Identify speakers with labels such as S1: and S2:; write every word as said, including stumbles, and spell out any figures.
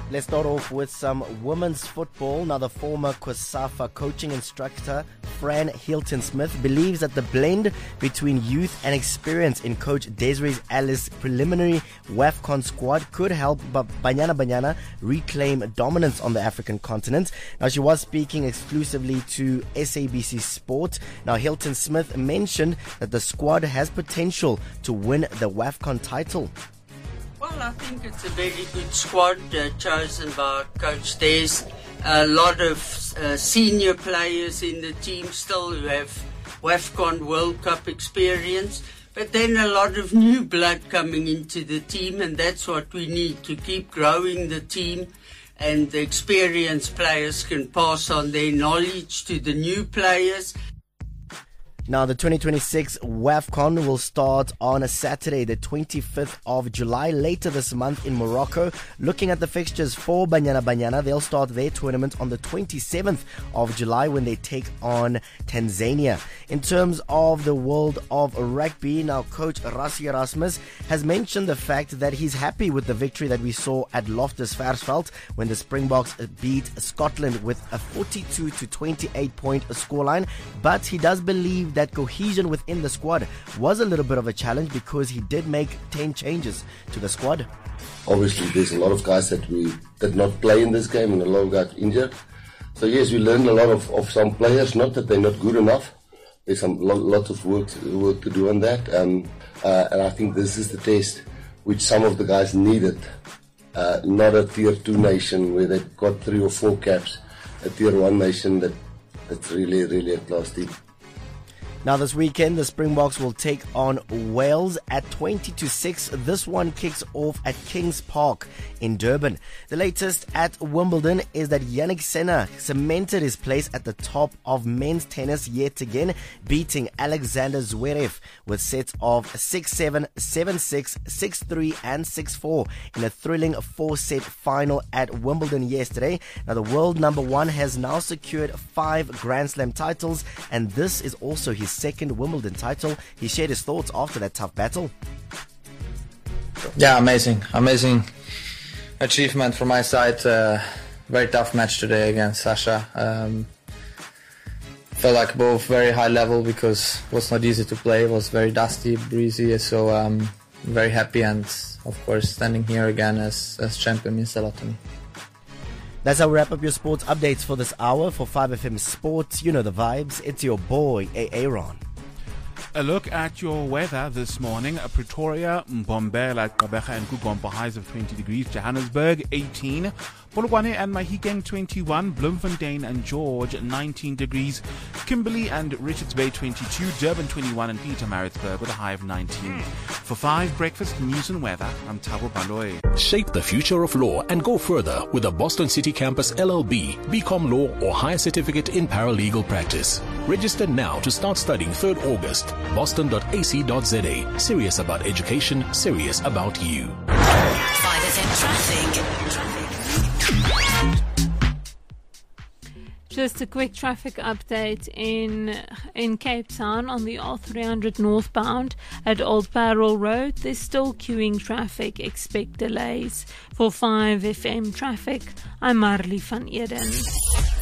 S1: Let's start off with some women's football. Now, the former COSAFA coaching instructor, Fran Hilton-Smith, believes that the blend between youth and experience in Coach Desiree Ellis' preliminary WAFCON squad could help Banyana Banyana reclaim dominance on the African continent. Now, she was speaking exclusively to S A B C Sport. Now, Hilton-Smith mentioned that the squad has potential to win the WAFCON title.
S2: Well, I think it's a very good squad uh, chosen by Coach Des. A lot of uh, senior players in the team still who have WAFCON World Cup experience, but then a lot of new blood coming into the team, and that's what we need to keep growing the team. And the experienced players can pass on their knowledge to the new players.
S1: Now, the twenty twenty-six WAFCON will start on a Saturday, the twenty-fifth of July, later this month in Morocco. Looking at the fixtures for Banyana Banyana, they'll start their tournament on the twenty-seventh of July when they take on Tanzania. In terms of the world of rugby, now Coach Rassie Erasmus has mentioned the fact that he's happy with the victory that we saw at Loftus Versfeld when the Springboks beat Scotland with a forty-two to twenty-eight point scoreline, but he does believe that cohesion within the squad was a little bit of a challenge because he did make ten changes to the squad.
S3: Obviously, there's a lot of guys that we did not play in this game and a lot of guys injured. So yes, we learned a lot of, of some players, not that they're not good enough. There's some lot, lots of work to, work to do on that. Um, uh, and I think this is the test which some of the guys needed. Uh, not a tier two nation where they've got three or four caps. A tier one nation that, that's really, really a class team.
S1: Now, this weekend, the Springboks will take on Wales at twenty to six. This one kicks off at Kings Park in Durban. The latest at Wimbledon is that Jannik Sinner cemented his place at the top of men's tennis yet again, beating Alexander Zverev with sets of six seven, seven six, six three and six four in a thrilling four-set final at Wimbledon yesterday. Now, the world number one has now secured five Grand Slam titles, and this is also his second Wimbledon title. He shared his thoughts after that tough battle.
S4: Yeah, amazing. Amazing achievement from my side. Uh, very tough match today against Sasha. Um, felt like both very high level because it was not easy to play. It was very dusty, breezy. So um, very happy, and of course standing here again as, as champion means a lot to me.
S1: That's how we wrap up your sports updates for this hour. For five F M Sports, you know the vibes. It's your boy, Aaron.
S5: A look at your weather this morning. Pretoria, Mbombela, Gqeberha and Gugompa highs of twenty degrees. Johannesburg, eighteen. Polokwane and Mahikeng, twenty-one. Bloemfontein and George, nineteen degrees. Kimberley and Richards Bay, twenty-two. Durban, twenty-one. And Pietermaritzburg with a high of nineteen. For five Breakfast News and Weather, I'm Thabo Baloy.
S6: Shape the future of law and go further with the Boston City Campus L L B, B Com Law or Higher Certificate in Paralegal Practice. Register now to start studying third August. boston dot a c dot z a. Serious about education, serious about you.
S7: five F M Traffic.
S8: Just a quick traffic update in in Cape Town on the R three hundred northbound at Old Parel Road. There's still queuing traffic. Expect delays. For five F M Traffic, I'm Marley van Eden.